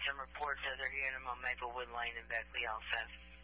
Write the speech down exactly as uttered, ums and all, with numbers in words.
some reports that they're hearing them on Maplewood Lane in Beckley also.